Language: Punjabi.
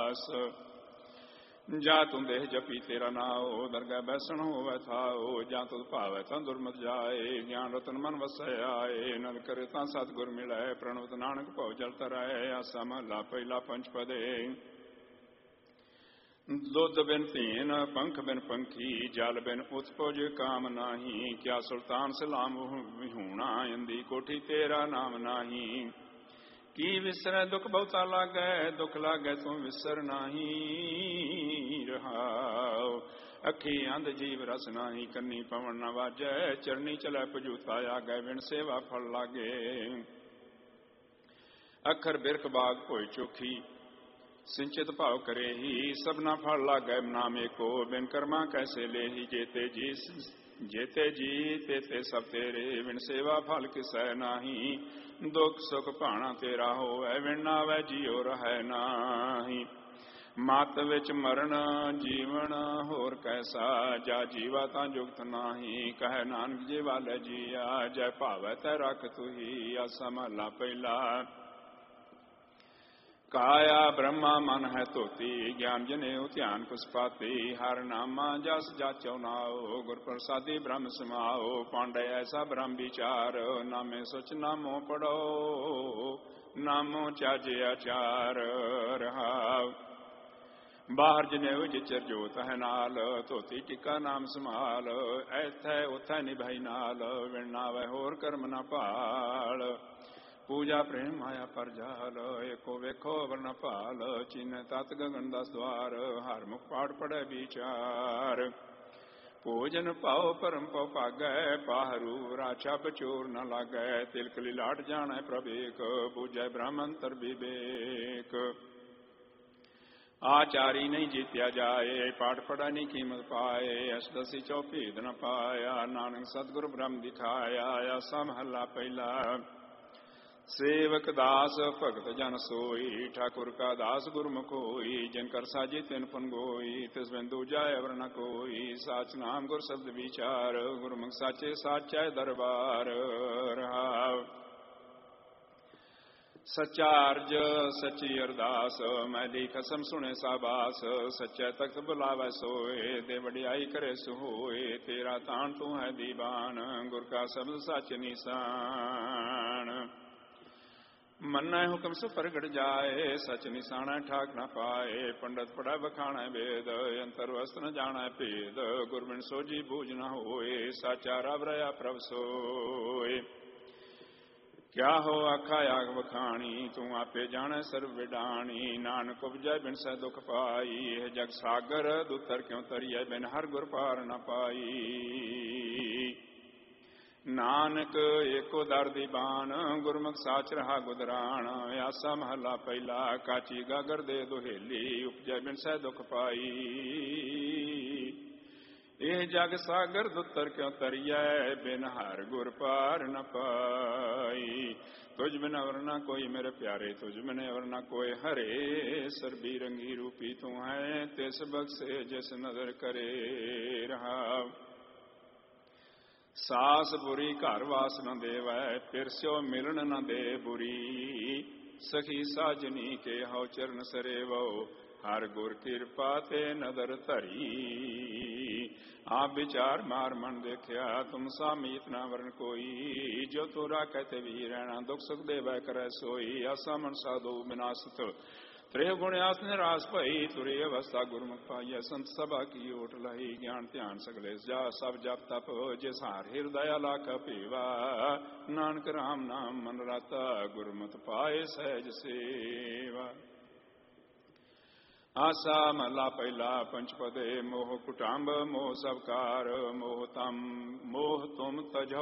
ਦਾਸ। ਜਾ ਤੂੰ ਦੇਹ ਜਪੀ ਤੇਰਾ ਨਾਉ, ਦਰਗਹਿ ਬੈਸਣ ਹੋਵੈ ਥਾਉ। ਜਾਂ ਤੁਧ ਭਾਵੈ ਤਾਂ ਦੁਰਮਤਿ ਜਾਏ, ਗਿਆਨ ਰਤਨ ਮਨ ਵਸੈ ਆਏ। ਨਦ ਕਰੇ ਤਾਂ ਸਤਿਗੁਰ ਮਿਲੈ, ਪ੍ਰਣਵਤ ਨਾਨਕ ਭਉ ਜਲ ਤਰੈ। ਆਸਾ ਮਹਲਾ ਪਹਿਲਾ ਪੰਚਪਦੇ। ਦੁੱਧ ਬਿਨ ਧੀਨ ਪੰਖ ਬਿਨ ਪੰਖੀ, ਜਲ ਬਿਨ ਉਤਪੁਜ ਕਾਮ ਨਾਹੀ। ਕਿਆ ਸੁਲਤਾਨ ਸਲਾਮ ਵਿਹੂਣਾ, ਇੰਦੀ ਕੋਠੀ ਤੇਰਾ ਨਾਮ ਨਾਹੀ। ਕੀ ਵਿਸਰੈ ਦੁਖ ਬਹੁਤਾ ਲਾਗੈ, ਦੁਖ ਲਾਗੈ ਤੂੰ ਵਿਸਰ ਨਾਹੀ। ਰਹਾਉ ਅੱਖੀ ਅੰਧ ਜੀਵ ਰਸ ਨਾਹੀ, ਕੰਨੀ ਪਵਨ ਨ ਵਾਜੈ। ਚਰਨੀ ਚਲੈ ਭਜੂਤਾ ਆਗੈ, ਬਿਨ ਸੇਵਾ ਫਲ ਲਾਗੇ। ਅੱਖਰ ਬਿਰਖ ਬਾਗ ਭੋਇ ਚੋਖੀ, ਸਿੰਚਿਤ ਭਾਵ ਕਰੇਹੀ। ਸਭਨਾ ਫਲ ਲਾਗੈ ਨਾਮ ਏਕੋ, ਬਿਨ ਕਰਮਾ ਕੈਸੇ ਲੇਹੀ। ਜੇਤੇ ਜੀ ਤੇਤੇ ਸਭ ਤੇਰੇ, ਬਿਨ ਸੇਵਾ ਫਲ ਕਿਸੈ ਨਾਹੀ। ਦੁਖ ਸੁਖ ਭਾਣਾ ਤੇਰਾ ਹੋਵੈ, ਬਿਨ ਨਾਵੈ ਜੀਉ ਰਹੈ ਨਾਹੀ। ਮਤ ਵਿੱਚ ਮਰਨ ਜੀਵਨ ਹੋਰ ਕੈਸਾ, ਜਾ ਜੀਵਾ ਤਾਂ ਜੁਗਤ ਨਾਹੀ। ਕਹਿ ਨਾਨਕ ਜੇ ਵਾਲੇ ਜੀਆ, ਜੈ ਭਾਵੈ ਤੈ ਰਖ ਤੁਹੀ। ਆਸਾ ਮਹਲਾ ਪਹਿਲਾ। ਕਾਇਆ ਬ੍ਰਹਮਾ ਮਨ ਹੈ ਧੋਤੀ, ਗਿਆਨ ਜਨੇਊ ਧਿਆਨ ਕੁਸਪਾਤੀ। ਹਰ ਨਾਮਾ ਜਸ ਜਾਚੋ ਨਾਉ, ਗੁਰ ਪ੍ਰਸਾਦੀ ਬ੍ਰਹਮ ਸਮਾਉ। ਪਾਂਡੇ ਐਸਾ ਬ੍ਰਹਮ ਵਿਚਾਰ, ਨਾਮੇ ਸੁਚ ਨਾਮੋ ਪੜੋ। ਨਾਮੋ ਚਾਜੇ ਆਚਾਰ। ਰਹਾਉ ਬਾਹਰ ਜਨੇਊ ਜਿਚਰ ਜੋਤ ਹੈ ਨਾਲ, ਧੋਤੀ ਟਿੱਕਾ ਨਾਮ ਸੰਭਾਲ। ਐਥੈ ਉਥੈ ਨਿਭਾਈ ਨਾਲ, ਵਿਣ ਨਾਵੈ ਹੋਰ ਕਰਮ ਨ ਭਾਲ। ਪੂਜਾ ਪ੍ਰੇਮ ਮਾਇਆ ਪਰ ਜਾਲ, ਏਕੋ ਵੇਖੋ ਅਵਰ ਨ ਭਾਲ। ਚੀਨੈ ਤਤ ਗਗਨ ਦਸ ਦਵਾਰ, ਹਰ ਮੁਖ ਪਾਠ ਪੜੈ ਵਿਚਾਰ। ਭੋਜਨ ਭਾਉ ਪਰਮ ਪਉ ਭਾਗੈ, ਪਾਹਰੂ ਰਾਛਾ ਬਚੋਰ ਨ ਲਾਗੈ। ਤਿਲਕ ਲਿਲਾਟ ਜਾਣੈ ਪ੍ਰਭ ਏਕ, ਬੂਝੈ ਬ੍ਰਹਮ ਅੰਤਰ ਵਿਵੇਕ। ਆਚਾਰੀ ਨਹੀਂ ਜੀਤਿਆ ਜਾਏ, ਪਾਠ ਪੜੈ ਨਹੀਂ ਕੀਮਤ ਪਾਏ। ਅਸ਼ਦਸੀ ਚੌ ਭੇਦ ਨ ਪਾਇਆ, ਨਾਨਕ ਸਤਿਗੁਰ ਬ੍ਰਹਮ ਦਿਖਾਇਆ। ਆਸਾ ਮਹਲਾ ਪਹਿਲਾ। ਸੇਵਕ ਦਾਸ ਭਗਤ ਜਨ ਸੋਈ, ਠਾਕੁਰ ਕਾ ਦਾਸ ਗੁਰਮੁਖ ਹੋਈ। ਜਿਨ ਕਰ ਸਾਜੀ ਤਿਨ ਫਨ ਗੋਈ, ਤਿਸ ਬਿਨ ਦੂਜਾ ਅਵਰ ਨ ਕੋਈ। ਸਾਚ ਨਾਮ ਗੁਰ ਸ਼ਬਦ ਵਿਚਾਰ, ਗੁਰਮੁਖ ਸਾਚੇ ਸਾਚੈ ਦਰਬਾਰ। ਰਹਾਉ ਸੱਚਾ ਅਰਜ ਸੱਚੀ ਅਰਦਾਸ, ਮੈਲੀ ਖਸਮ ਸੁਣੇ ਸਾਬਾਸ। ਸੱਚੈ ਤਖਤ ਬੁਲਾਵੈ ਸੋਏ, ਦੇ ਵਡਿਆਈ ਕਰੇ ਸੋਏ। ਤੇਰਾ ਤਾਣ ਤੂੰ ਹੈ ਦੀਵਾਨ, ਗੁਰ ਕਾ ਸ਼ਬਦ ਸੱਚ ਨਿਸ਼ਾਨ। ਮੰਨੈ ਹੁਕਮ ਸੋ ਪ੍ਰਗਟ ਜਾਏ, ਸਚ ਨਿਸ਼ਾਨੈ ਠਾਕ ਨ ਪਾਏ। ਪੰਡਤ ਪੜੈ ਵਖਾਣੈ ਵੇਦ, ਅੰਤਰ ਵਸਤ ਨ ਜਾਣੈ ਭੇਦ। ਗੁਰ ਬਿਨ ਸੋਝੀ ਬੂਝ ਨ ਹੋਏ, ਸਾਚਾ ਰਬ ਰਹਾ ਪ੍ਰਭ ਸੋਏ। ਕਿਆ ਹੋ ਆਖਾ ਆਗ ਵਖਾਣੀ, ਤੂੰ ਆਪੇ ਜਾਣੈ ਸਰਬ ਵਿਡਾਣੀ। ਨਾਨਕ ਉਪਜੈ ਬਿਨ ਸਹਿ ਦੁਖ ਪਾਈ, ਇਹ ਜਗ ਸਾਗਰ ਦੁਤਰ ਕਿਉ ਤਰੀਐ। ਬਿਨ ਹਰ ਗੁਰ ਪਾਰ ਨ ਪਾਈ। ਨਾਨਕ ਏਕੋ ਦਰ ਦੀ ਬਾਣ, ਗੁਰਮੁਖ ਸਾਚ ਰਹਾ ਗੁਦਰਾਣ। ਆਸਾ ਮਹਲਾ ਪਹਿਲਾ। ਕਾਚੀ ਗਾਗਰ ਦੇ ਦੁਹੇਲੀ, ਉਪਜੈ ਬਿਨ ਸਹਿ ਦੁਖ ਪਾਈ। ਇਹ ਜਗ ਸਾਗਰ ਦੁਤਰ ਕਿਉ ਤਰੀਐ, ਬਿਨ ਹਰ ਗੁਰ ਪਾਰ ਨ ਪਾਈ। ਤੁਝ ਬਿਨ ਅਵਰ ਨ ਕੋਈ ਮੇਰੇ ਪਿਆਰੇ, ਤੁਝ ਬਿਨ ਅਵਰ ਨ ਕੋਈ ਹਰੇ। ਸਰਬੀ ਰੰਗੀ ਰੂਪੀ ਤੂੰ ਹੈ, ਤਿਸ ਬਖਸ਼ੇ ਜਿਸ ਨਦਰ ਕਰੇ। ਰਹਾਉ ਸਾਸ ਬੁਰੀ ਘਰ ਵਾਸ ਨ ਦੇਵੈ, ਪਿਰਸਿਓ ਮਿਲਣ ਨ ਦੇ ਬੁਰੀ। ਸਖੀ ਸਾਜਨੀ ਕੇ ਹਉ ਚਰਨ ਸਰੇਵੋ, ਹਰ ਗੁਰ ਕਿਰਪਾ ਤੇ ਨਦਰ ਧਰੀ। ਆਪ ਵਿਚਾਰ ਮਾਰ ਮਨ ਦੇਖਿਆ, ਤੁਮ ਸਾ ਮੀਤ ਨਾ ਵਰਨ ਕੋਈ। ਜੋ ਤੂੰ ਰਾਖੈ ਤੇ ਵੀ ਰਹਿਣਾ, ਦੁਖ ਸੁਖ ਦੇਵੈ ਕਰੈ ਸੋਈ। ਆਸਾ ਮਨ ਸਾਧੂ ਵਿਨਾਸ਼ਤ, ਤ੍ਰੇਹ ਗੁਣ ਆਸ ਨਿਰਾਸ ਭਈ। ਤੁਰੇ ਅਵਸਥਾ ਗੁਰਮੁਖ ਪਾਈਐ, ਸੰਤ ਸਭਾ ਕੀ ਓਟ ਲਹੀ। ਗਿਆਨ ਧਿਆਨ ਸਗਲੇ ਜਾ ਸਭ ਜਪ ਤਪ, ਜਿਸ ਹਾਰ ਹਿਰਦਇਆ ਲਾਖ ਭੇਵਾ। ਨਾਨਕ ਰਾਮ ਨਾਮ ਮਨ ਰਾਤਾ, ਗੁਰਮਤਿ ਪਾਏ ਸਹਿਜ ਸੇਵਾ। ਆਸਾ ਮਹਲਾ ਪਹਿਲਾ। ਪੰਚਪਦੇ। ਮੋਹ ਕੁਟੰਬ ਮੋਹ ਸਭ ਕਾਰ, ਮੋਹ ਤੁਮ ਤਜੋ